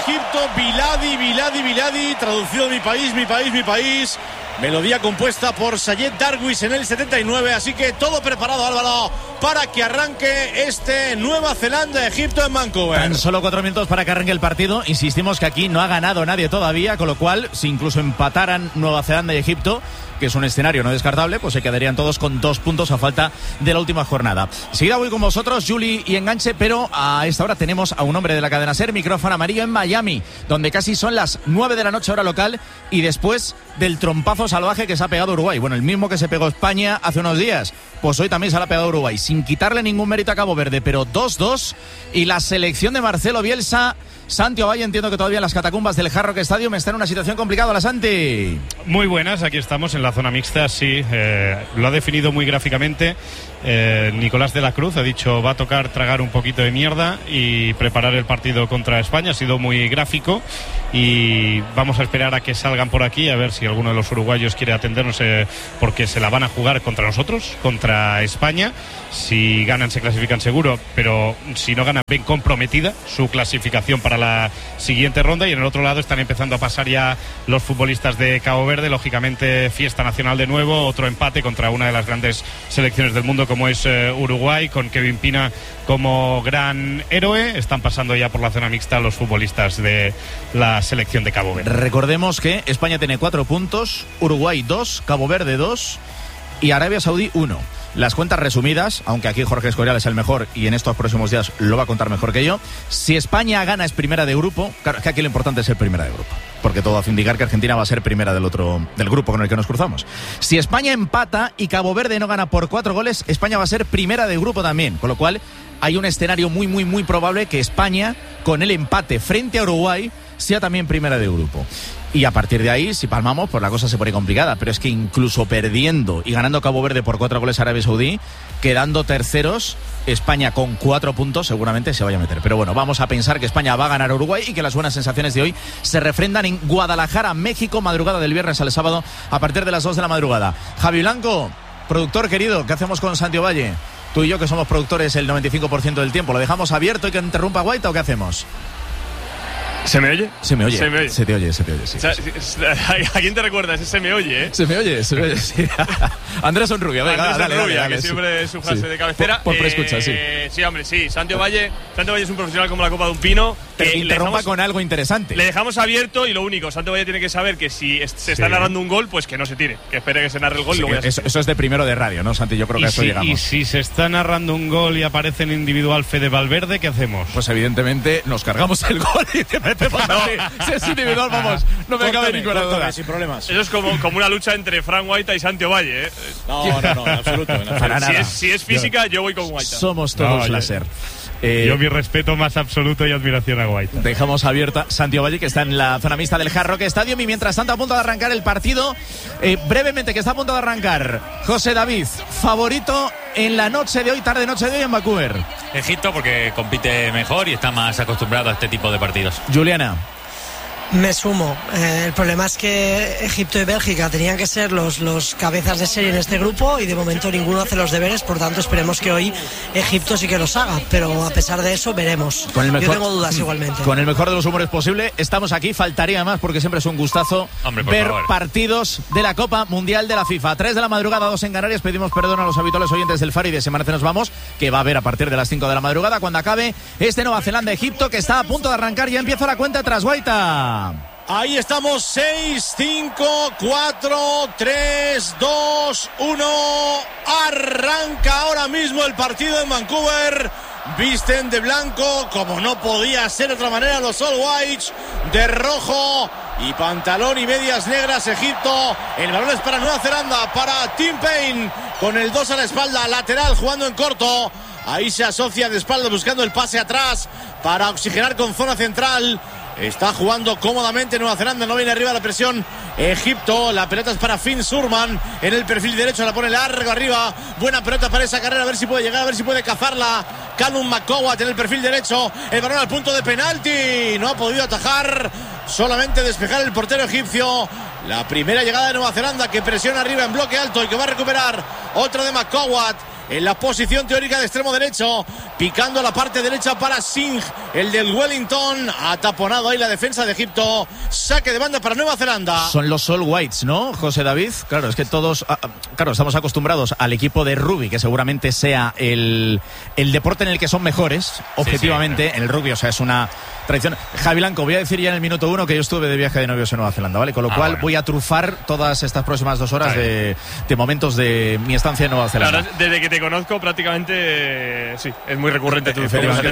Egipto, Biladi, traducido mi país. Melodía compuesta por Sayed Darwish en el 79, así que todo preparado, Álvaro, para que arranque este Nueva Zelanda-Egipto en Vancouver. Tan solo 4 minutos para que arranque el partido. Insistimos que aquí no ha ganado nadie todavía, con lo cual, si incluso empataran Nueva Zelanda y Egipto, que es un escenario no descartable, pues se quedarían todos con 2 puntos a falta de la última jornada. Enseguida voy con vosotros, Juli y Enganche, pero a esta hora tenemos a un hombre de la cadena SER, micrófono amarillo en Miami, donde casi son las 9 de la noche hora local, y después del trompazo salvaje que se ha pegado Uruguay. Bueno, el mismo que se pegó España hace unos días, pues hoy también se la ha pegado Uruguay, sin quitarle ningún mérito a Cabo Verde, pero 2-2, y la selección de Marcelo Bielsa, Santi Ovalle, entiendo que todavía en las catacumbas del Hard Rock Stadium está en una situación complicada. La Santi. Muy buenas, aquí estamos en la zona mixta, sí, lo ha definido muy gráficamente Nicolás de la Cruz, ha dicho va a tocar tragar un poquito de mierda y preparar el partido contra España, ha sido muy gráfico y vamos a esperar a que salgan por aquí a ver si alguno de los uruguayos quiere atendernos, porque se la van a jugar contra nosotros, contra España. Si ganan se clasifican seguro, pero si no ganan ven comprometida su clasificación para la siguiente ronda, y en el otro lado están empezando a pasar ya los futbolistas de Cabo Verde, lógicamente fiesta nacional de nuevo, otro empate contra una de las grandes selecciones del mundo como es Uruguay, con Kevin Pina como gran héroe. Están pasando ya por la zona mixta los futbolistas de la selección de Cabo Verde. Recordemos que España tiene 4 puntos, Uruguay 2, Cabo Verde 2 y Arabia Saudí 1. Las cuentas resumidas, aunque aquí Jorge Escorial es el mejor y en estos próximos días lo va a contar mejor que yo. Si España gana es primera de grupo, claro, que aquí lo importante es ser primera de grupo, porque todo hace indicar que Argentina va a ser primera del grupo con el que nos cruzamos. Si España empata y Cabo Verde no gana por 4 goles, España va a ser primera de grupo también, con lo cual hay un escenario muy probable que España, con el empate frente a Uruguay, sea también primera de grupo. Y a partir de ahí, si palmamos, pues la cosa se pone complicada. Pero es que incluso perdiendo y ganando Cabo Verde por 4 goles a Arabia Saudí, quedando terceros, España con 4 puntos seguramente se vaya a meter. Pero bueno, vamos a pensar que España va a ganar a Uruguay y que las buenas sensaciones de hoy se refrendan en Guadalajara, México, madrugada del viernes al sábado a partir de las 2 de la madrugada. Javi Blanco, productor querido, ¿qué hacemos con Santi Ovalle? Tú y yo, que somos productores el 95% del tiempo, ¿lo dejamos abierto y que interrumpa Guaita o qué hacemos? ¿Se me oye? Se me oye. Se me oye. Se te oye, sí. O sea, ¿a quién te recuerdas? Se me oye, ¿eh? Se me oye, sí. Andrés Sonrubia, venga, dale, que siempre es su frase de cabecera. Por preescucha, sí. Sí, hombre, sí. Santi Ovalle es un profesional como la copa de un pino. Que interrumpa con algo interesante. Le dejamos abierto y lo único, Santi Ovalle tiene que saber que si se está narrando un gol, pues que no se tire. Que espere que se narre el gol y lo voy a hacer. Eso es de primero de radio, ¿no, Santi? Yo creo que a eso llegamos. Y si se está narrando un gol y aparece en individual Fede Valverde, ¿qué hacemos? Pues evidentemente nos cargamos el gol y te metemos si es individual, vamos, no me cabe ninguna duda. Sin problemas. Eso es como una lucha entre Fran Guaita y Santi Ovalle, ¿eh? No, en absoluto. Si es física, yo voy con Guaita. Somos todos láser. Yo mi respeto más absoluto y admiración a Guaita. Dejamos abierta Santi Ovalle, que está en la zona mixta del Hard Rock Stadium, y mientras tanto a punto de arrancar el partido, brevemente, que está a punto de arrancar, José David, favorito en la noche de hoy, tarde-noche de hoy en Vancouver. Egipto, porque compite mejor y está más acostumbrado a este tipo de partidos. Juliana. Me sumo. El problema es que Egipto y Bélgica tenían que ser los cabezas de serie en este grupo y de momento ninguno hace los deberes, por tanto esperemos que hoy Egipto sí que los haga, pero a pesar de eso veremos. Yo tengo dudas igualmente. Con el mejor de los humores posible, estamos aquí, faltaría más porque siempre es un gustazo ver partidos de la Copa Mundial de la FIFA. 3 de la madrugada, 2 en Canarias. Pedimos perdón a los habituales oyentes del Faro y de Semana Nos Vamos, que va a haber a partir de las 5 de la madrugada cuando acabe este Nueva Zelanda-Egipto, que está a punto de arrancar. Ya empieza la cuenta tras Guaita. Ahí estamos, 6, 5, 4, 3, 2, 1. Arranca ahora mismo el partido en Vancouver. Visten de blanco, como no podía ser de otra manera, los All Whites. De rojo y pantalón y medias negras, Egipto. El balón es para Nueva Zelanda, para Tim Payne, con el 2 a la espalda, lateral, jugando en corto. Ahí se asocia de espalda buscando el pase atrás para oxigenar con zona central. Está jugando cómodamente Nueva Zelanda, no viene arriba la presión Egipto. La pelota es para Finn Surman en el perfil derecho, la pone largo arriba. Buena pelota para esa carrera, a ver si puede llegar, a ver si puede cazarla Callum McCowat en el perfil derecho. El balón al punto de penalti, no ha podido atajar, solamente despejar el portero egipcio. La primera llegada de Nueva Zelanda, que presiona arriba en bloque alto y que va a recuperar otra de McCowat. en la posición teórica de extremo derecho, picando la parte derecha para Singh, el del Wellington. Ha taponado ahí la defensa de Egipto. Saque de banda para Nueva Zelanda. Son los All Whites, ¿no, José David? Claro, es que todos, estamos acostumbrados al equipo de rugby, que seguramente sea el deporte en el que son mejores, objetivamente, en el rugby, o sea, es una tradición. Javi Blanco, voy a decir ya en el minuto 1 que yo estuve de viaje de novios en Nueva Zelanda, ¿vale? Con lo cual voy a trufar todas estas próximas 2 horas de momentos de mi estancia en Nueva Zelanda. Claro, desde que te conozco prácticamente, sí, es muy recurrente tu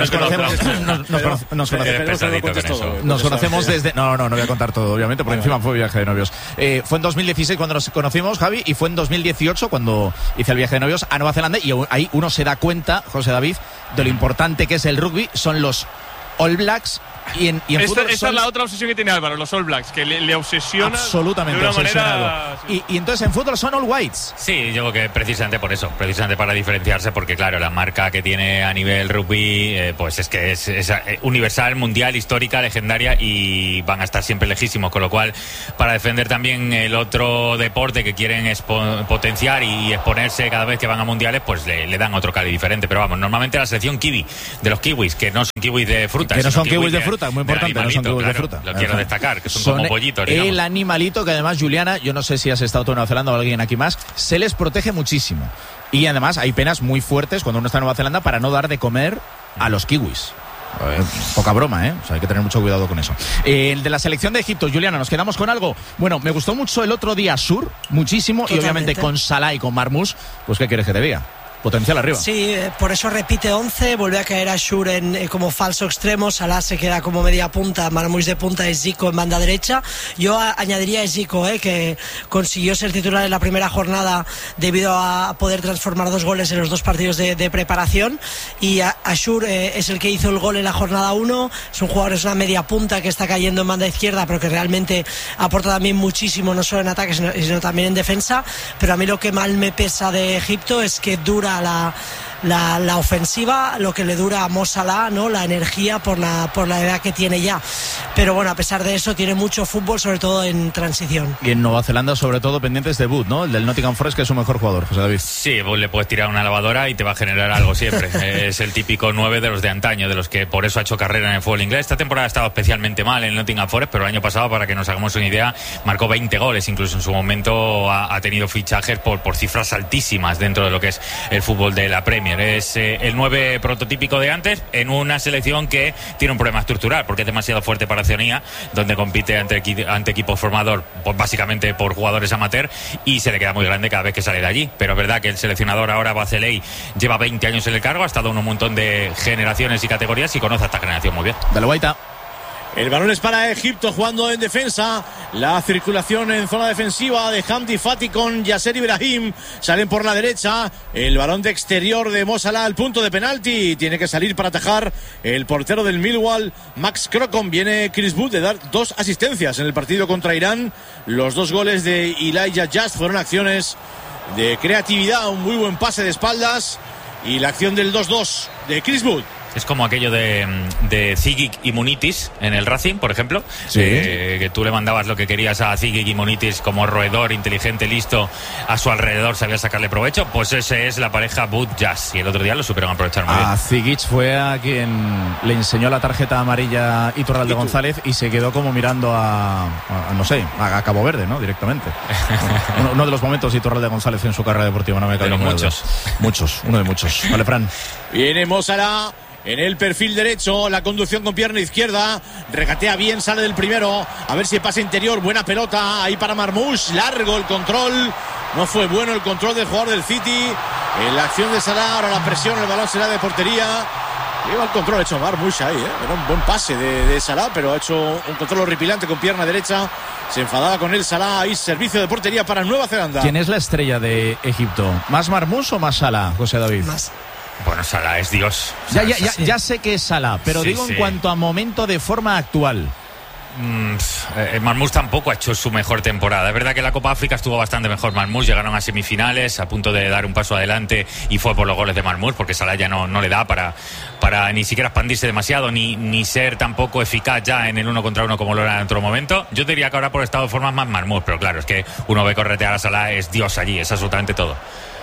nos conocemos desde... No voy a contar todo, obviamente, porque encima fue viaje de novios. Fue en 2016 cuando nos conocimos, Javi, y fue en 2018 cuando hice el viaje de novios a Nueva Zelanda, y ahí uno se da cuenta, José David, de lo importante que es el rugby. Son los All Blacks. Y en fútbol esa es la otra obsesión que tiene Álvaro, los All Blacks, que le obsesiona absolutamente de una obsesionado. manera... Y entonces en fútbol son All Whites. Sí, yo creo que precisamente por eso, precisamente para diferenciarse, porque claro, la marca que tiene a nivel rugby, pues es que es universal, mundial, histórica, legendaria, y van a estar siempre lejísimos, con lo cual para defender también el otro deporte que quieren potenciar y exponerse cada vez que van a mundiales, pues le dan otro cali diferente. Pero vamos, normalmente la selección kiwi, de los kiwis, que no son kiwis de fruta, que no son kiwis de fruta, muy importante, no son kiwis de fruta. Lo quiero destacar, que son como pollitos, digamos. El animalito que además, Juliana, yo no sé si has estado tú en Nueva Zelanda o alguien aquí más, se les protege muchísimo. Y además hay penas muy fuertes cuando uno está en Nueva Zelanda para no dar de comer a los kiwis. Poca broma, ¿eh? O sea, hay que tener mucho cuidado con eso. El de la selección de Egipto, Juliana, ¿nos quedamos con algo? Bueno, me gustó mucho el otro día Sur, muchísimo. Totalmente. Y obviamente con Salah y con Marmoush, pues ¿qué quieres que te diga? Potencial arriba. Sí, por eso repite 11, vuelve a caer Ashur como falso extremo, Salah se queda como media punta, Marmoush de punta y Zico en banda derecha. Yo añadiría a Zico, que consiguió ser titular en la primera jornada debido a poder transformar 2 goles en los 2 partidos de preparación, y Ashur es el que hizo el gol en la jornada 1, es un jugador, es una media punta que está cayendo en banda izquierda, pero que realmente aporta también muchísimo, no solo en ataque sino también en defensa. Pero a mí lo que mal me pesa de Egipto es que dura la ofensiva, lo que le dura a Mo Salah, ¿no? La energía por la edad que tiene ya. Pero bueno, a pesar de eso tiene mucho fútbol, sobre todo en transición. Y en Nueva Zelanda, sobre todo, pendientes de Wood, ¿no? El del Nottingham Forest, que es su mejor jugador, José David. Sí, vos le puedes tirar una lavadora y te va a generar algo siempre. Es el típico 9 de los de antaño, de los que por eso ha hecho carrera en el fútbol inglés. Esta temporada ha estado especialmente mal en el Nottingham Forest, pero el año pasado, para que nos hagamos una idea, marcó 20 goles. Incluso en su momento ha tenido fichajes por cifras altísimas dentro de lo que es el fútbol de la Premier. Es el 9 prototípico de antes, en una selección que tiene un problema estructural, porque es demasiado fuerte para Oceanía, donde compite ante equipos formados pues básicamente por jugadores amateur, y se le queda muy grande cada vez que sale de allí. Pero es verdad que el seleccionador ahora, Baceley, lleva 20 años en el cargo, ha estado en un montón de generaciones y categorías y conoce a esta generación muy bien. Dale, Guaita. El balón es para Egipto, jugando en defensa. La circulación en zona defensiva de Hamdi Fati con Yasser Ibrahim. Salen por la derecha. El balón de exterior de Mo Salah al punto de penalti. Tiene que salir para atajar el portero del Millwall, Max Crocombe. Viene Chris Wood de dar 2 asistencias en el partido contra Irán. Los 2 goles de Elijah Just fueron acciones de creatividad. Un muy buen pase de espaldas. Y la acción del 2-2 de Chris Wood. Es como aquello de Zigic y Munitis en el Racing, por ejemplo. Sí. Que tú le mandabas lo que querías a Zigic y Munitis como roedor, inteligente, listo, a su alrededor, sabía sacarle provecho. Pues ese es la pareja Wood-Jazz. Y el otro día lo supieron aprovechar muy bien. A Zigic fue a quien le enseñó la tarjeta amarilla Iturralde González y se quedó como mirando a Cabo Verde, ¿no? Directamente. uno de los momentos de Iturralde González en su carrera deportiva, no me cabe ninguna duda. Muchos, uno de muchos. Vale, Fran. Viene Mo Salah en el perfil derecho, la conducción con pierna izquierda, regatea bien, sale del primero, a ver si pasa interior, buena pelota ahí para Marmoush, largo el control, no fue bueno el control del jugador del City, en la acción de Salah, ahora la presión, el balón será de portería, lleva el control hecho Marmoush ahí, era un buen pase de Salah, pero ha hecho un control horripilante con pierna derecha, se enfadaba con él Salah, ahí servicio de portería para Nueva Zelanda. ¿Quién es la estrella de Egipto? ¿Más Marmoush o más Salah, José David? Más. Bueno, Salah es Dios. Ya sé que es Salah, pero digo en cuanto a momento de forma actual. Marmoush tampoco ha hecho su mejor temporada. Es verdad que la Copa África estuvo bastante mejor Marmoush, llegaron a semifinales a punto de dar un paso adelante y fue por los goles de Marmoush, porque Salah ya no le da para ni siquiera expandirse demasiado ni ser tampoco eficaz ya en el 1 contra 1 como lo era en otro momento. Yo diría que ahora por estado de forma más Marmoush, pero claro, es que uno ve corretear a Salah, es Dios allí, es absolutamente todo.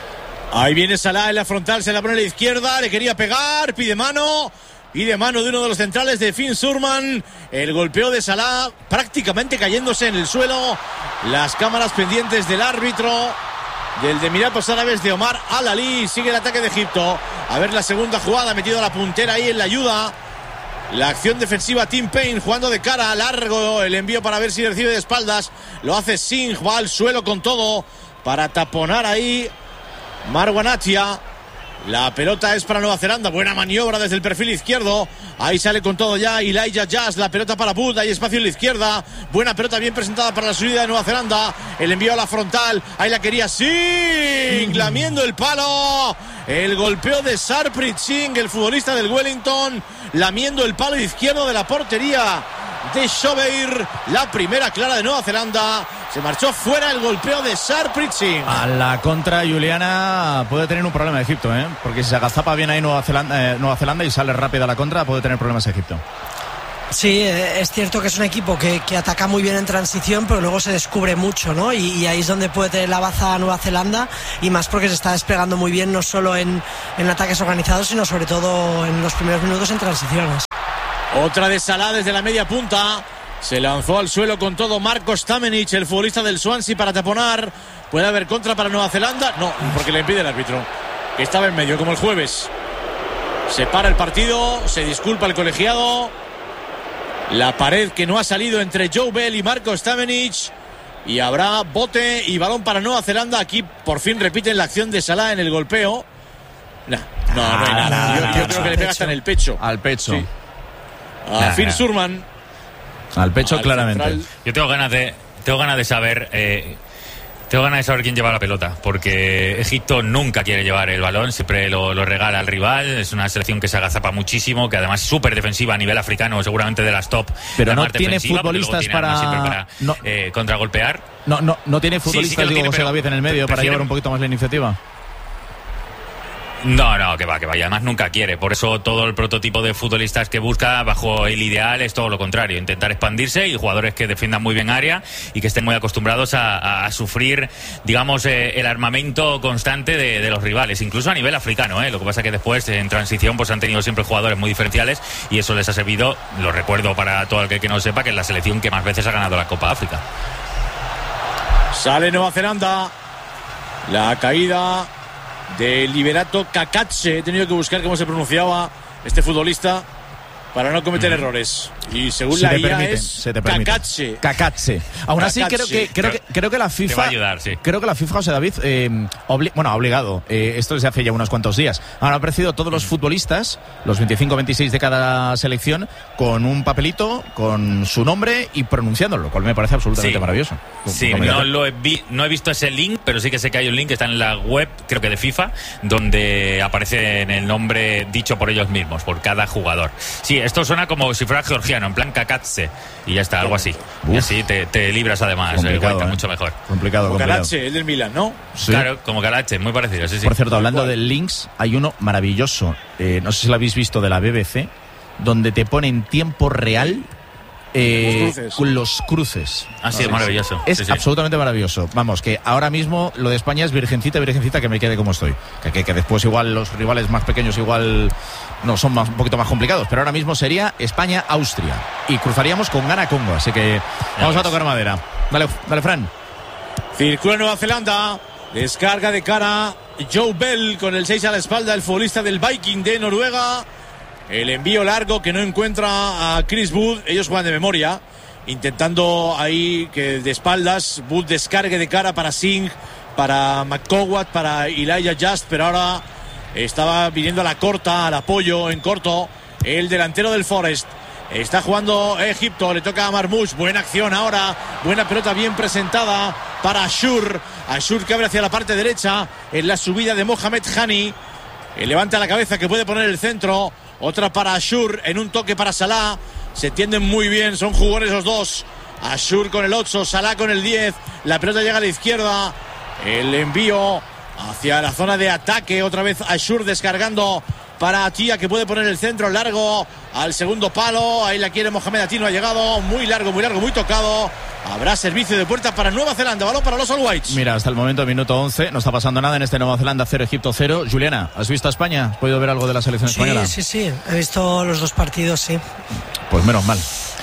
Ahí viene Salah en la frontal, se la pone a la izquierda, le quería pegar, pide mano de uno de los centrales de Finn Surman. El golpeo de Salah prácticamente cayéndose en el suelo. Las cámaras pendientes del árbitro del de Emiratos Árabes, de Omar Al-Ali. Sigue el ataque de Egipto. A ver la segunda jugada, metido a la puntera ahí en la ayuda. La acción defensiva, Tim Payne jugando de cara, largo el envío para ver si recibe de espaldas. Lo hace Singh, va al suelo con todo para taponar ahí Marwan Atia. La pelota es para Nueva Zelanda, buena maniobra desde el perfil izquierdo. Ahí sale con todo ya Elijah Jazz, la pelota para Booth, hay espacio en la izquierda. Buena pelota bien presentada para la subida de Nueva Zelanda. El envío a la frontal, ahí la quería Singh, lamiendo el palo. El golpeo de Sarpreet Singh, el futbolista del Wellington, lamiendo el palo izquierdo de la portería de Shobeir. La primera clara de Nueva Zelanda. Se marchó fuera el golpeo de Sarpreet Singh. A la contra, Juliana, puede tener un problema Egipto, porque si se agazapa bien ahí Nueva Zelanda y sale rápida a la contra, puede tener problemas Egipto. Sí, es cierto que es un equipo que ataca muy bien en transición, pero luego se descubre mucho, ¿no? Y ahí es donde puede tener la baza Nueva Zelanda, y más porque se está desplegando muy bien, no solo en ataques organizados, sino sobre todo en los primeros minutos en transiciones. Otra de Salah desde la media punta. Se lanzó al suelo con todo Marko Stamenic, el futbolista del Swansea, para taponar. ¿Puede haber contra para Nueva Zelanda? No, porque le impide el árbitro, que estaba en medio, como el jueves. Se para el partido, se disculpa el colegiado. La pared que no ha salido entre Joe Bell y Marko Stamenic. Y habrá bote y balón para Nueva Zelanda. Aquí por fin repiten la acción de Salah en el golpeo. No hay nada. Yo creo que le pega hasta en el pecho. Al pecho. Sí. A Finn Surman. Al pecho, al claramente. Central. Yo tengo ganas de saber quién lleva la pelota, porque Egipto nunca quiere llevar el balón, siempre lo regala al rival. Es una selección que se agazapa muchísimo, que además es súper defensiva a nivel africano, seguramente de las top. Pero no tiene futbolistas para contragolpear. No tiene futbolistas, sí, José David, en el medio para llevar un poquito más la iniciativa. No, que va. Y además nunca quiere. Por eso todo el prototipo de futbolistas que busca bajo el ideal es todo lo contrario. Intentar expandirse y jugadores que defiendan muy bien área y que estén muy acostumbrados a sufrir, digamos, el armamento constante de los rivales. Incluso a nivel africano, Lo que pasa que después, en transición, pues han tenido siempre jugadores muy diferenciales y eso les ha servido, lo recuerdo para todo el que no sepa, que es la selección que más veces ha ganado la Copa África. Sale Nueva Zelanda. La caída de Liberato Kakatse. He tenido que buscar cómo se pronunciaba este futbolista para no cometer errores. Y según la IA es Kakatse. Aún así creo que la FIFA te va a ayudar, sí. Creo que la FIFA, José David, ha obligado, esto desde hace ya unos cuantos días, han aparecido todos los futbolistas, los 25-26 de cada selección, con un papelito con su nombre y pronunciándolo, lo cual me parece absolutamente maravilloso. Sí, no he visto ese link, pero sí que sé que hay un link que está en la web, creo que de FIFA, donde aparece en el nombre dicho por ellos mismos, por cada jugador. Sí, esto suena como si fuera georgiano, en plan Kakatse, y ya está, algo así. Y así te libras además, mucho mejor. Complicado. Kakatse, el del Milan, ¿no? Sí. Claro, como Kakatse, muy parecido, sí. Por cierto, hablando de links, hay uno maravilloso, no sé si lo habéis visto, de la BBC, donde te pone en tiempo real los cruces. Así es maravilloso. Es absolutamente maravilloso. Vamos, que ahora mismo lo de España es virgencita que me quede como estoy. Que después igual los rivales más pequeños igual no son un poquito más complicados, pero ahora mismo sería España-Austria y cruzaríamos con Ghana-Congo, así que vamos a tocar madera. Dale, Fran. Circula Nueva Zelanda, descarga de cara Joe Bell con el 6 a la espalda, el futbolista del Viking de Noruega. El envío largo que no encuentra a Chris Wood. Ellos juegan de memoria, intentando ahí que de espaldas Wood descargue de cara para Singh, para McCowat, para Elijah Just, pero ahora estaba viniendo a la corta, al apoyo en corto, el delantero del Forest. Está jugando Egipto, le toca a Marmoush. Buena acción ahora, buena pelota bien presentada para Ashur que abre hacia la parte derecha en la subida de Mohamed Hani. Levanta la cabeza, que puede poner el centro. Otra para Ashur en un toque para Salah. Se entienden muy bien, son jugadores los dos. Ashur con el 8, Salah con el 10. La pelota llega a la izquierda. El envío hacia la zona de ataque. Otra vez Ashur descargando para Atia, que puede poner el centro largo al segundo palo. Ahí la quiere Mohamed Atia, no ha llegado. Muy largo, muy tocado. Habrá servicio de puerta para Nueva Zelanda. Balón para los All Whites. Mira, hasta el momento, minuto 11. No está pasando nada en este Nueva Zelanda 0, Egipto 0. Juliana, ¿has visto a España? ¿Has podido ver algo de la selección española? Sí. He visto los 2 partidos, sí. Pues menos mal.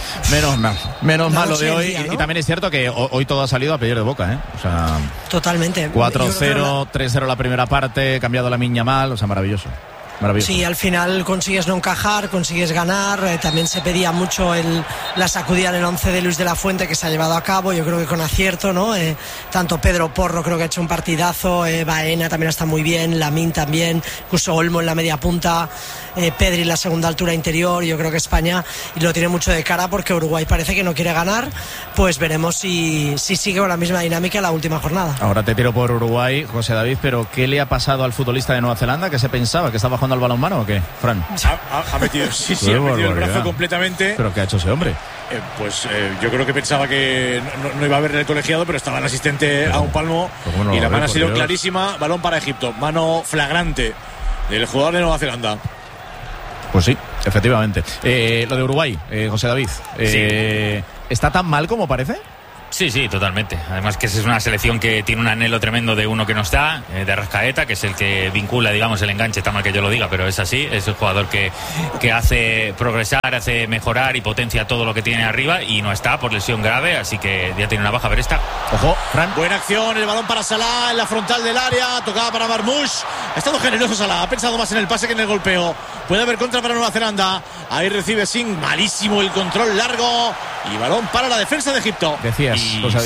Menos mal lo de hoy. Día, ¿no? Y también es cierto que hoy todo ha salido a pedir de boca, ¿eh? O sea, totalmente. 4-0, 3-0 la primera parte, cambiado la miña mal, o sea, maravilloso. Sí, al final consigues no encajar, consigues ganar. También se pedía mucho la sacudida en el 11 de Luis de la Fuente, que se ha llevado a cabo, yo creo que con acierto, ¿no? Tanto Pedro Porro creo que ha hecho un partidazo, Baena también está muy bien, Lamín también, incluso Olmo en la media punta, Pedri en la segunda altura interior. Yo creo que España lo tiene mucho de cara, porque Uruguay parece que no quiere ganar. Pues veremos si sigue con la misma dinámica en la última jornada. Ahora te tiro por Uruguay, José David, pero ¿qué le ha pasado al futbolista de Nueva Zelanda? ¿Que se pensaba que estaba jugando al balonmano o qué, Fran? Ha metido, ha metido el brazo completamente. ¿Pero qué ha hecho ese hombre? Yo creo que pensaba que no iba a haber el colegiado, pero estaba el asistente a un palmo, y la mano ha sido clarísima. Balón para Egipto, mano flagrante del jugador de Nueva Zelanda. Pues sí, efectivamente. Lo de Uruguay, José David, ¿está tan mal como parece? Sí, totalmente. Además que es una selección que tiene un anhelo tremendo de uno que no está, de Arrascaeta, que es el que vincula, digamos, el enganche, está mal que yo lo diga, pero es así. Es el jugador que hace progresar, hace mejorar y potencia todo lo que tiene arriba, y no está por lesión grave, así que ya tiene una baja, pero está. Ojo, Fran. Buena acción, el balón para Salah en la frontal del área, tocada para Marmoush. Ha estado generoso Salah, ha pensado más en el pase que en el golpeo. Puede haber contra para Nueva Zelanda. Ahí recibe Singh, malísimo el control largo, y balón para la defensa de Egipto. Decías,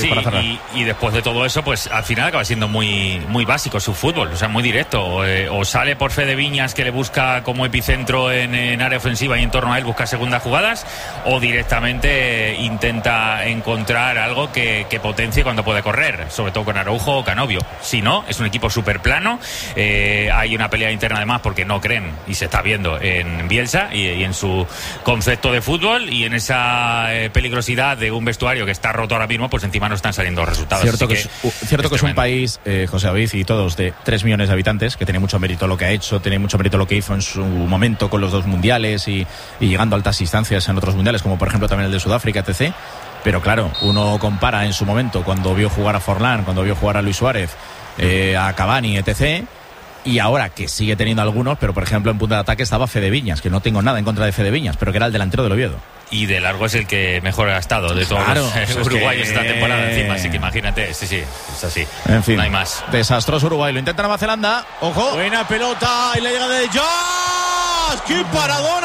y después de todo eso, pues al final acaba siendo muy, muy básico su fútbol, o sea, muy directo. O sale por Fede Viñas, que le busca como epicentro en área ofensiva y en torno a él busca segundas jugadas, o directamente intenta encontrar algo que potencie cuando puede correr, sobre todo con Araujo o Canovio. Si no, es un equipo súper plano. Hay una pelea interna además porque no creen, y se está viendo en Bielsa y en su concepto de fútbol, y en esa peligrosidad de un vestuario que está roto ahora mismo, pues encima no están saliendo resultados. Cierto que es un país, José David, y todos, de 3 millones de habitantes, que tiene mucho mérito lo que ha hecho, tiene mucho mérito lo que hizo en su momento con los 2 mundiales y llegando a altas instancias en otros mundiales, como por ejemplo también el de Sudáfrica, etc. Pero claro, uno compara en su momento cuando vio jugar a Forlán, cuando vio jugar a Luis Suárez, a Cavani, etc., y ahora que sigue teniendo algunos, pero por ejemplo en punta de ataque estaba Fede Viñas, que no tengo nada en contra de Fede Viñas, pero que era el delantero del Oviedo. Y de largo es el que mejor ha estado de todos los uruguayos esta temporada encima, así que imagínate, sí, es así. En fin, no hay más. Desastroso Uruguay, lo intenta Nueva Zelanda, ojo. Buena pelota y la llegada de Jazz. ¡Qué paradón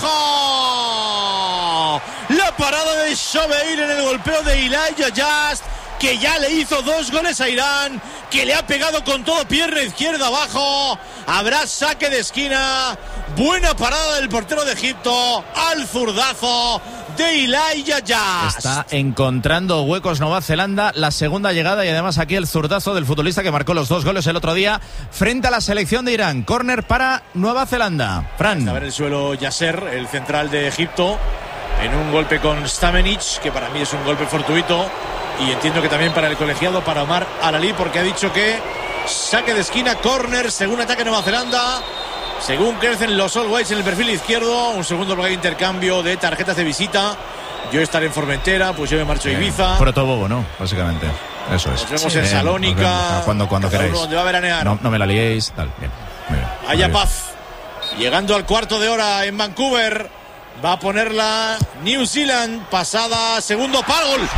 abajo! La parada de Shobeir en el golpeo de Elijah Jazz, que ya le hizo 2 goles a Irán, que le ha pegado con todo, pierna izquierda abajo. Habrá saque de esquina. Buena parada del portero de Egipto al zurdazo de Elijah Jazz. Está encontrando huecos Nueva Zelanda, la segunda llegada, y además aquí el zurdazo del futbolista que marcó los 2 goles el otro día frente a la selección de Irán. Córner para Nueva Zelanda. Fran. Está en el suelo Yasser, el central de Egipto, en un golpe con Stamenic, que para mí es un golpe fortuito, y entiendo que también para el colegiado, para Omar Al-Ali, porque ha dicho que saque de esquina, córner, según ataque Nueva Zelanda. Según crecen los All Whites en el perfil izquierdo, un segundo bloque de intercambio de tarjetas de visita. Yo estaré en Formentera, pues yo me marcho a Ibiza. Protobobo, ¿no? Básicamente. Eso es. Nos vemos en Salónica. Cuando queráis. Donde va a veranear. No me la liéis. Tal. Bien. Muy bien. Haya paz. Llegando al cuarto de hora en Vancouver. Va a ponerla New Zealand, pasada, segundo palo, gol,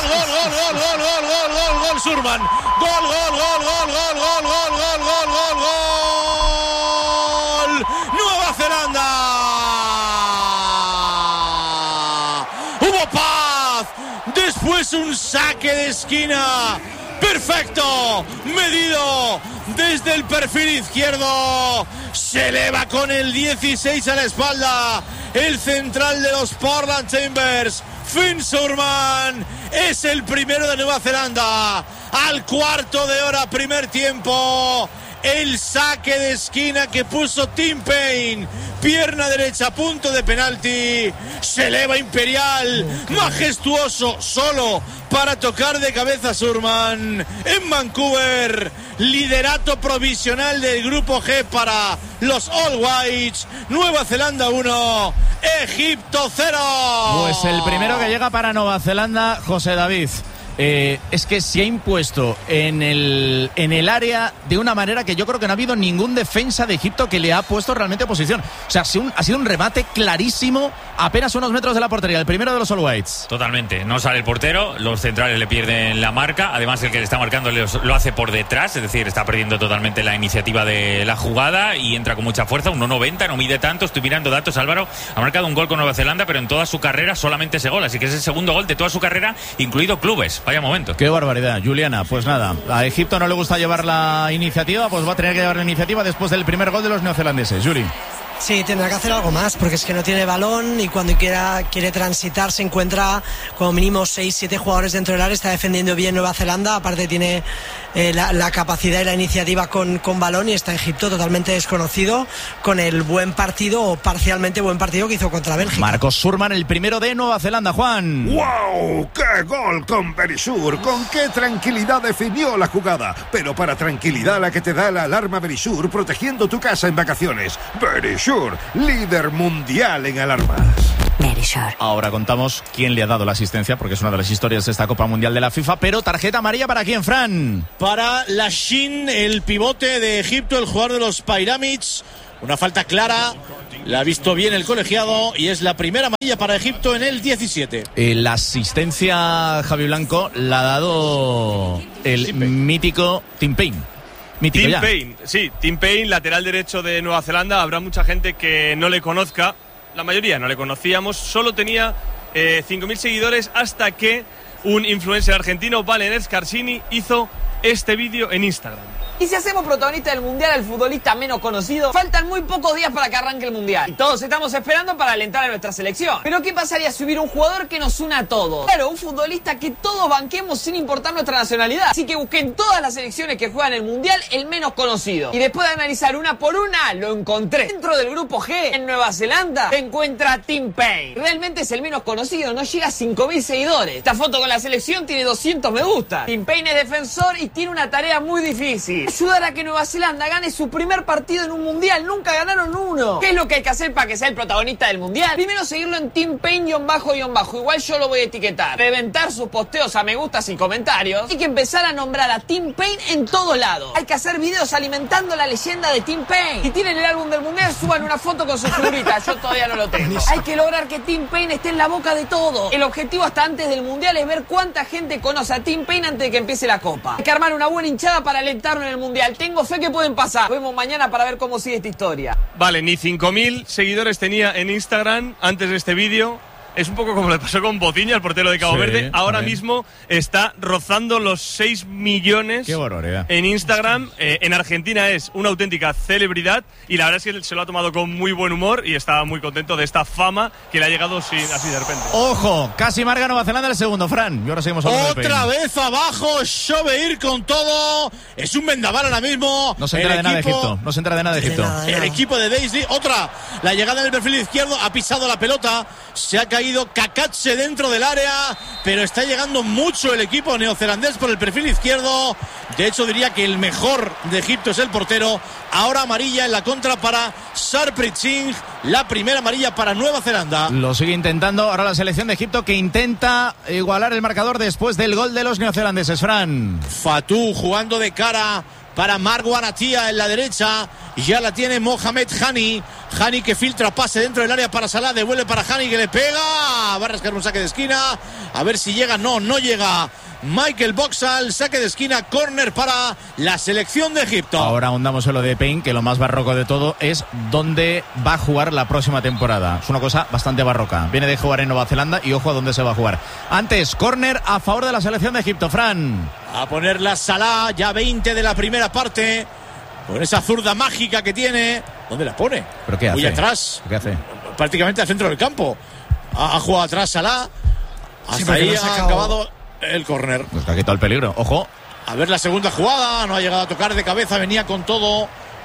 gol, Surman, gol, Nueva Zelanda. Hubo paz, después un saque de esquina, perfecto, medido desde el perfil izquierdo, se eleva con el 16 a la espalda. El central de los Portland Timbers, Finn Surman, es el primero de Nueva Zelanda. Al cuarto de hora, primer tiempo, el saque de esquina que puso Tim Payne pierna derecha, punto de penalti, se eleva Imperial, majestuoso, solo para tocar de cabeza Surman en Vancouver. Liderato provisional del grupo G para los All Whites. Nueva Zelanda 1, Egipto 0. Pues el primero que llega para Nueva Zelanda, José David. Es que se ha impuesto en el área de una manera que yo creo que no ha habido ningún defensa de Egipto que le ha puesto realmente oposición. O sea, ha sido un remate clarísimo, apenas unos metros de la portería, el primero de los All Whites. Totalmente, no sale el portero, los centrales le pierden la marca, además el que le está marcando lo hace por detrás, es decir, está perdiendo totalmente la iniciativa de la jugada y entra con mucha fuerza, 1.90, no mide tanto, estoy mirando datos, Álvaro, ha marcado un gol con Nueva Zelanda, pero en toda su carrera solamente ese gol, así que es el segundo gol de toda su carrera, incluido clubes. Vaya momento. Qué barbaridad, Juliana. Pues nada, a Egipto no le gusta llevar la iniciativa, pues va a tener que llevar la iniciativa después del primer gol de los neozelandeses. Yuri. Sí, tendrá que hacer algo más, porque es que no tiene balón y cuando quiere transitar se encuentra como mínimo 6-7 jugadores dentro del área. Está defendiendo bien Nueva Zelanda, aparte tiene la capacidad y la iniciativa con balón, y está Egipto totalmente desconocido con el buen partido o parcialmente buen partido que hizo contra Bélgica. Marcos Surman, el primero de Nueva Zelanda, Juan. ¡Wow! ¡Qué gol con Berisur! ¡Con qué tranquilidad definió la jugada! Pero para tranquilidad la que te da la alarma Berisur, protegiendo tu casa en vacaciones. Berisur, líder mundial en alarmas. Ahora contamos quién le ha dado la asistencia, porque es una de las historias de esta Copa Mundial de la FIFA. Pero tarjeta amarilla, ¿para quién, Fran? Para Lashin, el pivote de Egipto, el jugador de los Pyramids. Una falta clara, la ha visto bien el colegiado y es la primera amarilla para Egipto en el 17. La asistencia, Javi Blanco, la ha dado el mítico Tim Payne. Tim Payne, sí, Tim Payne, lateral derecho de Nueva Zelanda. Habrá mucha gente que no le conozca, la mayoría no le conocíamos, solo tenía 5.000 seguidores hasta que un influencer argentino, Valen Scarsini, hizo este vídeo en Instagram. Y si hacemos protagonista del Mundial al futbolista menos conocido, faltan muy pocos días para que arranque el Mundial. Y todos estamos esperando para alentar a nuestra selección. Pero ¿qué pasaría si hubiera un jugador que nos una a todos? Claro, un futbolista que todos banquemos sin importar nuestra nacionalidad. Así que busqué en todas las selecciones que juegan el Mundial el menos conocido. Y después de analizar una por una, lo encontré. Dentro del grupo G, en Nueva Zelanda, se encuentra Tim Payne. Realmente es el menos conocido, no llega a 5.000 seguidores. Esta foto con la selección tiene 200 me gusta. Tim Payne es defensor y tiene una tarea muy difícil: ayudar a que Nueva Zelanda gane su primer partido en un mundial. Nunca ganaron uno. ¿Qué es lo que hay que hacer para que sea el protagonista del mundial? Primero, seguirlo en Tim Payne__. Igual yo lo voy a etiquetar. Reventar sus posteos a me gustas y comentarios. Hay que empezar a nombrar a Tim Payne en todo lado. Hay que hacer videos alimentando la leyenda de Tim Payne. Si tienen el álbum del mundial, suban una foto con su figurita. Yo todavía no lo tengo. Hay que lograr que Tim Payne esté en la boca de todo. El objetivo hasta antes del mundial es ver cuánta gente conoce a Tim Payne antes de que empiece la copa. Hay que armar una buena hinchada para alentarlo en el mundial. Tengo fe que pueden pasar. Nos vemos mañana para ver cómo sigue esta historia. Vale, ni 5.000 seguidores tenía en Instagram antes de este vídeo. Es un poco como le pasó con Bociña, el portero de Cabo Verde. Ahora mismo está rozando los 6 millones. Qué barbaridad. En Instagram. En Argentina es una auténtica celebridad y la verdad es que él se lo ha tomado con muy buen humor y está muy contento de esta fama que le ha llegado así de repente. Ojo, casi marca Nueva Zelanda el segundo, Fran. Y ahora seguimos hablando de Otra Payne. vez abajo, Shobeir con todo. Es un vendaval ahora mismo. No se entera de nada de Egipto. No se entera de nada de Egipto. El equipo de Daisley, otra, la llegada en el perfil izquierdo, ha pisado la pelota, se ha caído Kakatse dentro del área, pero está llegando mucho el equipo neozelandés por el perfil izquierdo. De hecho, diría que el mejor de Egipto es el portero. Ahora amarilla en la contra para Sarpreet Singh, la primera amarilla para Nueva Zelanda. Lo sigue intentando ahora la selección de Egipto, que intenta igualar el marcador después del gol de los neozelandeses, Fran. Fatou jugando de cara para Marwan Atia en la derecha. Ya la tiene Mohamed Hani. Hani que filtra pase dentro del área para Salah. Devuelve para Hani que le pega. Va a rascar un saque de esquina. A ver si llega. No llega. Michael Boxall, saque de esquina, córner para la selección de Egipto. Ahora ahondamos en lo de Payne, que lo más barroco de todo es dónde va a jugar la próxima temporada. Es una cosa bastante barroca. Viene de jugar en Nueva Zelanda y ojo a dónde se va a jugar. Antes, córner a favor de la selección de Egipto, Fran. A ponerla Salah, ya 20 de la primera parte. Con esa zurda mágica que tiene. ¿Dónde la pone? ¿Pero qué hace? Muy atrás. ¿Qué hace? Prácticamente al centro del campo. Ha jugado atrás Salah. Hasta ahí ha acabado el córner. Pues que ha quitado el peligro. Ojo. A ver la segunda jugada. No ha llegado a tocar de cabeza. Venía con todo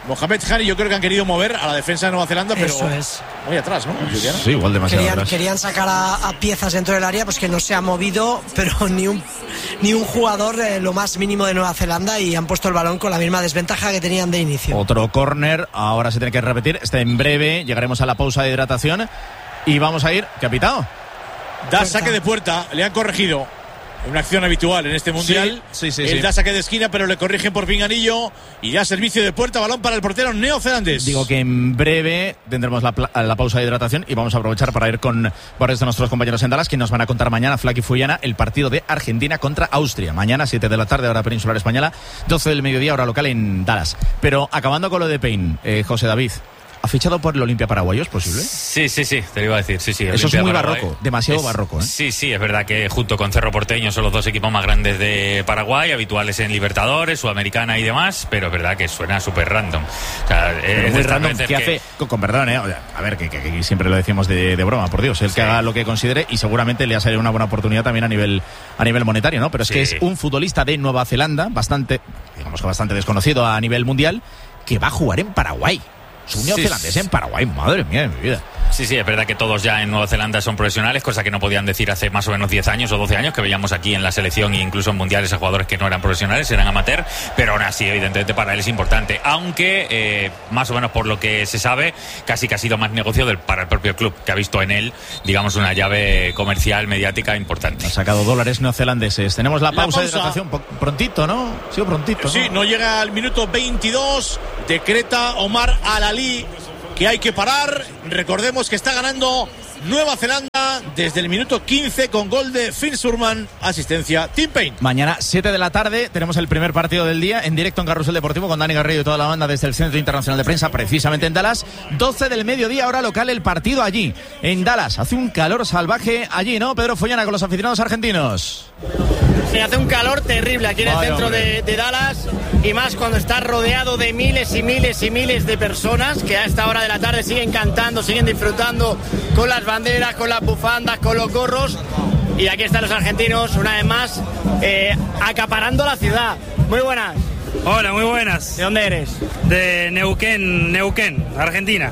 Mohamed Hani, yo creo que han querido mover a la defensa de Nueva Zelanda, pero eso es. Muy atrás, ¿no, Juliana? Sí, igual demasiado atrás. Querían sacar a piezas dentro del área, pues que no se ha movido, pero ni un jugador lo más mínimo de Nueva Zelanda, y han puesto el balón con la misma desventaja que tenían de inicio. Otro córner, ahora se tiene que repetir, en breve llegaremos a la pausa de hidratación y vamos a ir, ¿qué ha pitado? Da saque de puerta, le han corregido. Una acción habitual en este mundial. Sí. Él da saque de esquina, pero le corrigen por pinganillo. Y ya servicio de puerta, balón para el portero neozelandés. Digo que en breve tendremos la pausa de hidratación y vamos a aprovechar para ir con varios de nuestros compañeros en Dallas, que nos van a contar mañana, Flaky Fuyana, el partido de Argentina contra Austria. Mañana, 7 de la tarde, hora peninsular española, 12 del mediodía, hora local en Dallas. Pero acabando con lo de Payne, José David, ¿ha fichado por el Olimpia Paraguayo? ¿Es posible? Sí, te lo iba a decir. Sí, eso Olimpia es muy Paraguay. Barroco, demasiado barroco. Sí, es verdad que junto con Cerro Porteño son los dos equipos más grandes de Paraguay, habituales en Libertadores, Sudamericana y demás, pero es verdad que suena súper random. O sea, es muy random, que hace, con perdón, a ver, que siempre lo decimos de broma, por Dios, el que haga lo que considere, y seguramente le ha salido una buena oportunidad también a nivel monetario, ¿no? Pero es que es un futbolista de Nueva Zelanda, bastante desconocido a nivel mundial, que va a jugar en Paraguay. Su neozelandés en Paraguay, madre mía de mi vida. Sí, es verdad que todos ya en Nueva Zelanda son profesionales, cosa que no podían decir hace más o menos 10 años o 12 años, que veíamos aquí en la selección e incluso en mundiales a jugadores que no eran profesionales, eran amateur, pero aún así, evidentemente, para él es importante. Aunque, más o menos por lo que se sabe, casi que ha sido más negocio para el propio club, que ha visto en él, digamos, una llave comercial, mediática importante. Ha sacado dólares neozelandeses. Tenemos la pausa de hidratación prontito, ¿no? Ha sido prontito, ¿no? Sí, no llega al minuto 22, decreta Omar Al-Ali que hay que parar. Recordemos que está ganando Nueva Zelanda desde el minuto 15 con gol de Finn Surman, asistencia Tim Payne. Mañana 7 de la tarde tenemos el primer partido del día en directo en Carrusel Deportivo con Dani Garrido y toda la banda desde el Centro Internacional de Prensa, precisamente en Dallas. 12 del mediodía, hora local, el partido allí en Dallas. Hace un calor salvaje allí, ¿no, Pedro Follana, con los aficionados argentinos? Sí, hace un calor terrible aquí en el centro de Dallas, y más cuando estás rodeado de miles y miles y miles de personas que a esta hora de la tarde siguen cantando, siguen disfrutando con las banderas, con las bufandas, con los gorros. Y aquí están los argentinos una vez más acaparando la ciudad. Muy buenas. Hola, muy buenas. ¿De dónde eres? De Neuquén, Argentina.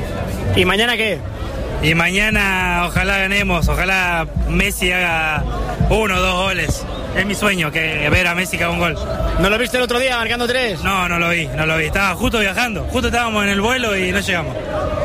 ¿Y mañana qué? Y mañana ojalá ganemos, ojalá Messi haga 1 o 2 goles. Es mi sueño, que ver a Messi que haga un gol. ¿No lo viste el otro día marcando 3? No lo vi. Estaba justo viajando, justo estábamos en el vuelo y no llegamos.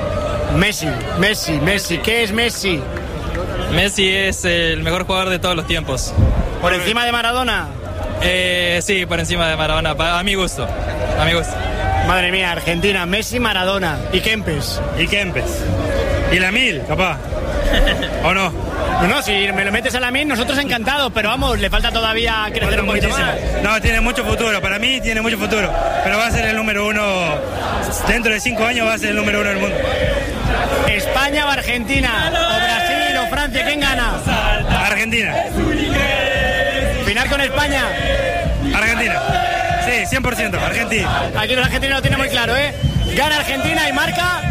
Messi, ¿qué es Messi? Messi es el mejor jugador de todos los tiempos. ¿Por encima de Maradona? Sí, por encima de Maradona, a mi gusto. Madre mía, Argentina, Messi, Maradona y Kempes. Y Lamil, capaz. ¿O no? No, si me lo metes a Lamil, nosotros encantados, pero vamos, le falta todavía crecer un poquito más. No, tiene mucho futuro, para mí tiene mucho futuro, pero va a ser el número 1, dentro de 5 años va a ser el número 1 del mundo. ¿España o Argentina? ¿O Brasil o Francia? ¿Quién gana? Argentina. ¿Final con España? Argentina. Sí, 100%, Argentina. Aquí los argentinos lo tienen muy claro, ¿eh? Gana Argentina y marca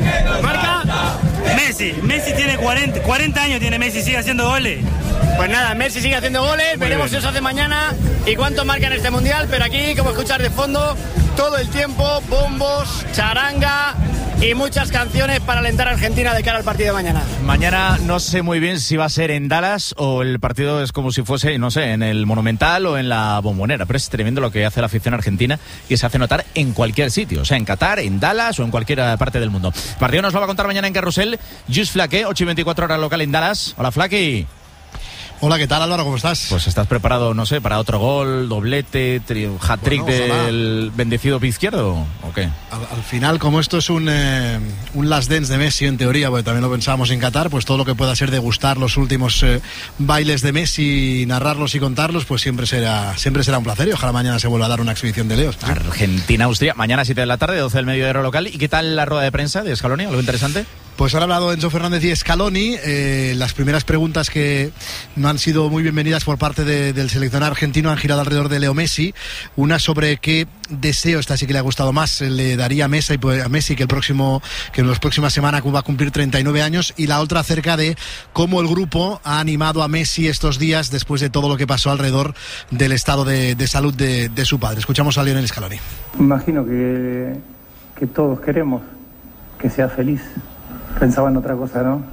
Messi tiene 40 años, tiene Messi, sigue haciendo goles. Pues nada, Messi sigue haciendo goles, veremos si eso hace mañana y cuánto marca en este mundial, pero aquí, como escuchar de fondo, todo el tiempo, bombos, charanga y muchas canciones para alentar a Argentina de cara al partido de mañana. Mañana no sé muy bien si va a ser en Dallas o el partido es como si fuese, no sé, en el Monumental o en la Bombonera, pero es tremendo lo que hace la afición argentina y se hace notar en cualquier sitio, o sea, en Qatar, en Dallas o en cualquier parte del mundo. El partido nos lo va a contar mañana en Carrusel Just Flaque, 8:24 hora local en Dallas. Hola, Flaque. Hola, ¿qué tal, Álvaro? ¿Cómo estás? Pues estás preparado, no sé, para otro gol, doblete, hat-trick del bendecido pie izquierdo, ¿o qué? Al final, como esto es un last dance de Messi, en teoría, porque también lo pensábamos en Qatar, pues todo lo que pueda ser degustar los últimos bailes de Messi, narrarlos y contarlos, pues siempre será un placer y ojalá mañana se vuelva a dar una exhibición de Leos. Argentina-Austria, mañana 7 de la tarde, 12 del mediodía local. ¿Y qué tal la rueda de prensa de Scaloni? ¿Algo interesante? Pues han hablado Enzo Fernández y Scaloni. Las primeras preguntas que no han sido muy bienvenidas por parte del seleccionador argentino han girado alrededor de Leo Messi. Una sobre qué deseo, esta sí que le ha gustado más, le daría a Messi que en las próximas semanas va a cumplir 39 años. Y la otra acerca de cómo el grupo ha animado a Messi estos días después de todo lo que pasó alrededor del estado de salud de su padre. Escuchamos a Lionel Scaloni. Imagino que que todos queremos, que sea feliz. Pensaba en otra cosa, ¿no?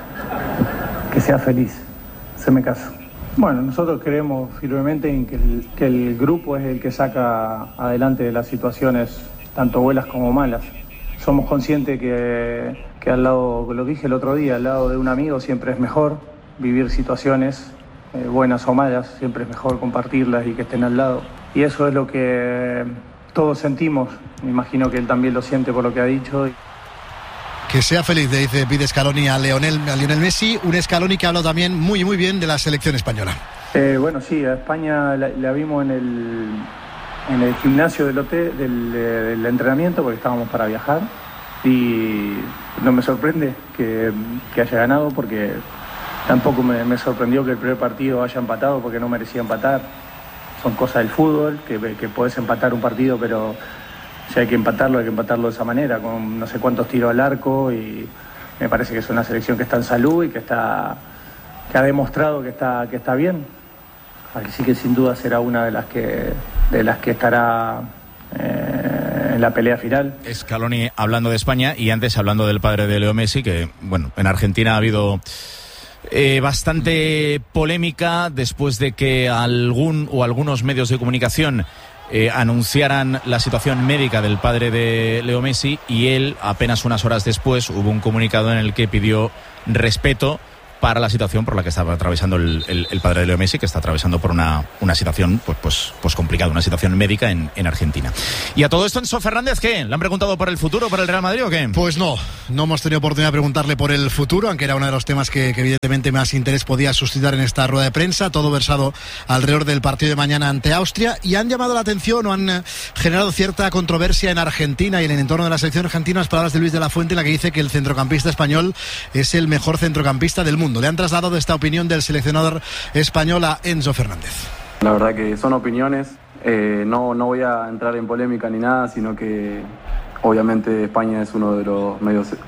Que sea feliz, se me caso. Bueno, nosotros creemos firmemente en que el grupo es el que saca adelante las situaciones, tanto buenas como malas. Somos conscientes que al lado, lo dije el otro día, al lado de un amigo siempre es mejor vivir situaciones buenas o malas, siempre es mejor compartirlas y que estén al lado. Y eso es lo que todos sentimos, me imagino que él también lo siente por lo que ha dicho. Que sea feliz, le pide Scaloni a Lionel Messi, un Scaloni que ha hablado también muy bien de la selección española. Bueno, sí, a España la vimos en el gimnasio del hotel, del entrenamiento, porque estábamos para viajar, y no me sorprende que haya ganado, porque tampoco me sorprendió que el primer partido haya empatado, porque no merecía empatar. Son cosas del fútbol, que podés empatar un partido, pero si hay que empatarlo de esa manera, con no sé cuántos tiros al arco, y me parece que es una selección que está en salud y que ha demostrado que está bien. Así que sin duda será una de las que estará en la pelea final. Scaloni hablando de España y antes hablando del padre de Leo Messi, que bueno, en Argentina ha habido bastante polémica después de que algunos medios de comunicación anunciaran la situación médica del padre de Leo Messi, y él apenas unas horas después hubo un comunicado en el que pidió respeto para la situación por la que estaba atravesando el padre de Leo Messi, que está atravesando por una situación pues complicada, una situación médica en Argentina. Y a todo esto, Enzo Fernández, ¿qué? ¿Le han preguntado por el futuro, por el Real Madrid o qué? Pues no hemos tenido oportunidad de preguntarle por el futuro, aunque era uno de los temas que evidentemente más interés podía suscitar en esta rueda de prensa, todo versado alrededor del partido de mañana ante Austria, y han llamado la atención o han generado cierta controversia en Argentina y en el entorno de la selección argentina las palabras de Luis de la Fuente, en la que dice que el centrocampista español es el mejor centrocampista del mundo. Le han trasladado esta opinión del seleccionador español a Enzo Fernández. La verdad que son opiniones, no voy a entrar en polémica ni nada, sino que obviamente España es uno de los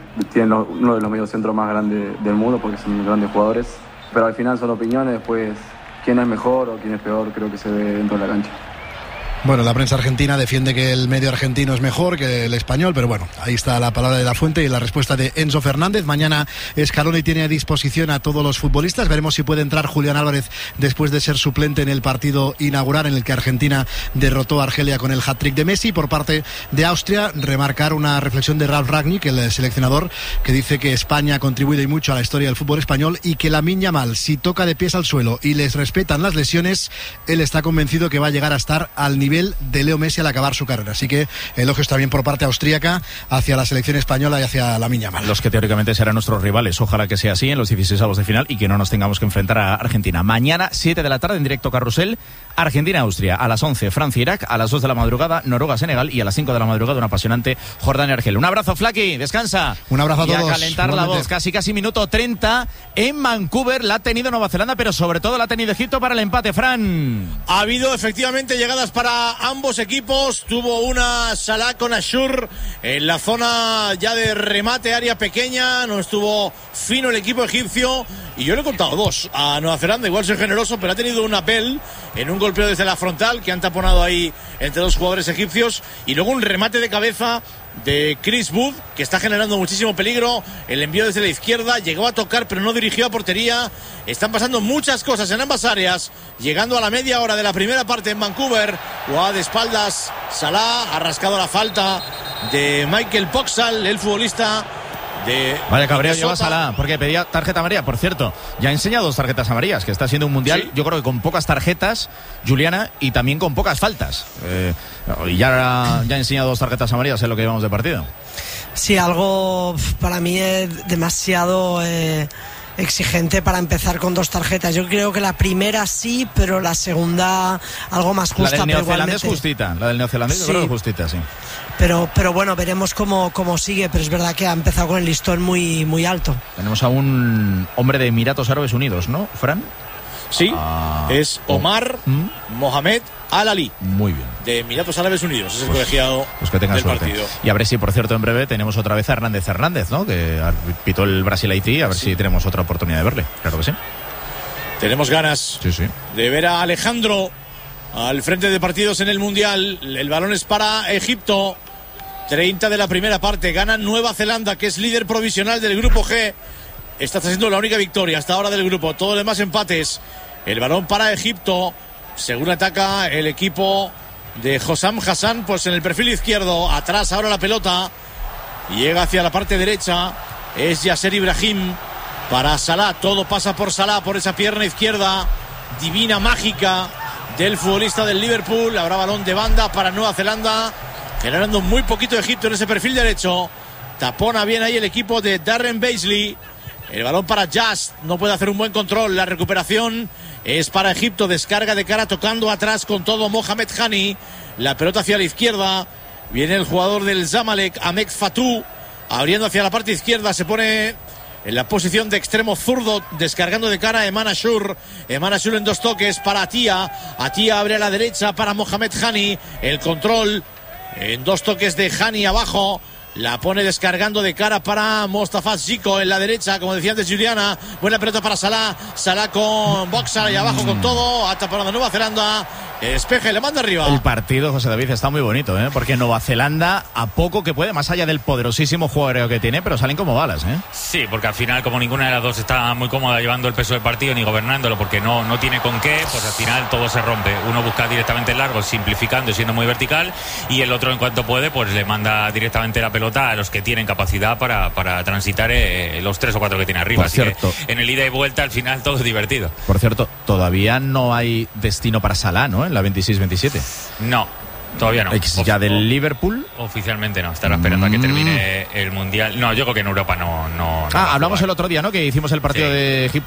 mediocentros más grandes del mundo, porque son grandes jugadores, pero al final son opiniones, pues quién es mejor o quién es peor creo que se ve dentro de la cancha. Bueno, la prensa argentina defiende que el medio argentino es mejor que el español, pero bueno, ahí está la palabra de la Fuente y la respuesta de Enzo Fernández. Mañana Scaloni tiene a disposición a todos los futbolistas. Veremos si puede entrar Julián Álvarez después de ser suplente en el partido inaugural en el que Argentina derrotó a Argelia con el hat-trick de Messi. Por parte de Austria, remarcar una reflexión de Ralf Rangnick, el seleccionador, que dice que España ha contribuido y mucho a la historia del fútbol español y que Lamine Yamal, si toca de pies al suelo y les respetan las lesiones, él está convencido que va a llegar a estar al nivel de Leo Messi al acabar su carrera. Así que elogios también por parte austríaca hacia la selección española y hacia Lamine Yamal. Los que teóricamente serán nuestros rivales. Ojalá que sea así en los 16avos de final y que no nos tengamos que enfrentar a Argentina. Mañana, 7 de la tarde, en directo Carrusel, Argentina-Austria. A las 11, Francia-Irak. A las 2 de la madrugada, Noruega-Senegal. Y a las 5 de la madrugada, un apasionante Jordania-Argelia. Un abrazo, Flaky. Descansa. Un abrazo a todos. Y a calentar la voz. Casi minuto 30 en Vancouver. La ha tenido Nueva Zelanda, pero sobre todo la ha tenido Egipto para el empate, Fran. Ha habido efectivamente llegadas para ambos equipos. Tuvo una Salah con Ashur en la zona ya de remate, área pequeña. No estuvo fino el equipo egipcio. Y yo le he contado dos a Nueva Zelanda. Igual soy generoso, pero ha tenido un apel en un golpeo desde la frontal que han taponado ahí entre dos jugadores egipcios. Y luego un remate de cabeza de Chris Wood, que está generando muchísimo peligro. El envío desde la izquierda, llegó a tocar pero no dirigió a portería. Están pasando muchas cosas en ambas áreas, llegando a la media hora de la primera parte en Vancouver. Jugada de espaldas, Salah ha rascado la falta de Michael Poxal, el futbolista de... Vaya cabreo lleva Salah, porque pedía tarjeta amarilla. Por cierto, ya ha enseñado 2 tarjetas amarillas, que está siendo un mundial, sí, yo creo que con pocas tarjetas, Juliana, y también con pocas faltas. Y ya ha enseñado 2 tarjetas amarillas en lo que llevamos de partido. Sí, algo para mí es demasiado exigente para empezar con 2 tarjetas. Yo creo que la primera sí, pero la segunda algo más justa. La del neozelandés justita, la del neozelandés sí, yo creo que justita, sí. Pero bueno, veremos cómo sigue, pero es verdad que ha empezado con el listón muy alto. Tenemos a un hombre de Emiratos Árabes Unidos, ¿no, Fran? Sí, es Omar Mohamed Al-Ali. Muy bien. De Emiratos Árabes Unidos, es el colegiado pues que tenga del suerte. partido. Y a ver si, por cierto, en breve tenemos otra vez a Hernández, ¿no? Que pitó el Brasil-Haití, a ver si tenemos otra oportunidad de verle. Claro que sí. Tenemos ganas sí. de ver a Alejandro al frente de partidos en el Mundial. El balón es para Egipto. 30 de la primera parte. Gana Nueva Zelanda, que es líder provisional del grupo G. Esta está siendo la única victoria hasta ahora del grupo. Todo lo demás empates. El balón para Egipto. Según ataca el equipo de Hossam Hassan, pues en el perfil izquierdo. Atrás ahora la pelota. Llega hacia la parte derecha. Es Yasser Ibrahim para Salah. Todo pasa por Salah, por esa pierna izquierda divina, mágica del futbolista del Liverpool. Habrá balón de banda para Nueva Zelanda, generando muy poquito Egipto en ese perfil derecho. Tapona bien ahí el equipo de Darren Beasley. El balón para Just, no puede hacer un buen control. La recuperación es para Egipto. Descarga de cara, tocando atrás con todo Mohamed Hani. La pelota hacia la izquierda. Viene el jugador del Zamalek, Ahmed Fatou, abriendo hacia la parte izquierda. Se pone en la posición de extremo zurdo, descargando de cara a Eman Ashur. Eman Ashur en dos toques para Atia. Atia abre a la derecha para Mohamed Hani. El control en dos toques de Hani abajo. La pone descargando de cara para Mostafa Zico en la derecha, como decía antes Juliana. Buena pelota para Salah. Salah con Boxall y abajo con todo. Hasta para Nueva Zelanda. Despeje, le manda arriba. El partido, José David, está muy bonito, porque Nueva Zelanda a poco que puede, más allá del poderosísimo juego que tiene, pero salen como balas. Sí, porque al final, como ninguna de las dos está muy cómoda llevando el peso del partido ni gobernándolo, porque no tiene con qué, pues al final todo se rompe. Uno busca directamente el largo, simplificando y siendo muy vertical, y el otro, en cuanto puede, pues le manda directamente la pelota a los que tienen capacidad para transitar los 3 o 4 que tiene arriba. Por cierto, así que en el ida y vuelta, al final, todo es divertido. Por cierto, todavía no hay destino para Salah, ¿no? En la 26-27. No, todavía no. ¿Ya del Liverpool? Oficialmente no, estará esperando a que termine el Mundial. No, yo creo que en Europa no hablamos el otro día, ¿no? Que hicimos el partido de Egipto